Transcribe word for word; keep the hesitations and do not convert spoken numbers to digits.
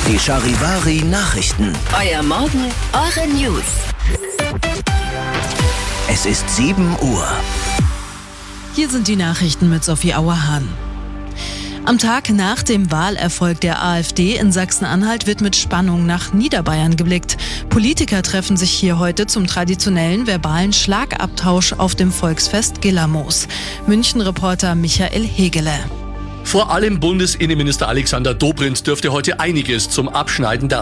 Die Charivari Nachrichten. Euer Morgen, eure News. Es ist sieben Uhr. Hier sind die Nachrichten mit Sophie Auerhahn. Am Tag nach dem Wahlerfolg der AfD in Sachsen-Anhalt wird mit Spannung nach Niederbayern geblickt. Politiker treffen sich hier heute zum traditionellen verbalen Schlagabtausch auf dem Volksfest Gillermoos. München-Reporter Michael Hegele. Vor allem Bundesinnenminister Alexander Dobrindt dürfte heute einiges zum Abschneiden der